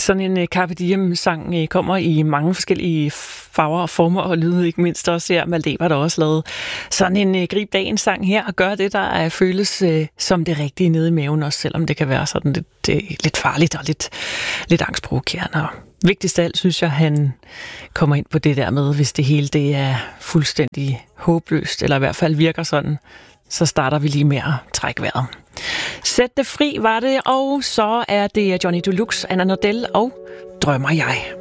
Sådan en Carpe Diem-sang kommer i mange forskellige farver og former og lyde, ikke mindst også her. Maldeber, der også lavet sådan en grib dagens sang her, og gør det, der føles som det rigtige nede i maven, også selvom det kan være sådan lidt farligt og lidt angstprovokerende. Og vigtigst af alt, synes jeg, han kommer ind på det der med, hvis det hele det er fuldstændig håbløst, eller i hvert fald virker sådan, så starter vi lige med at trække vejret. Sæt det fri var det, og så er det Johnny Deluxe, Anna Nordell og Drømmer jeg.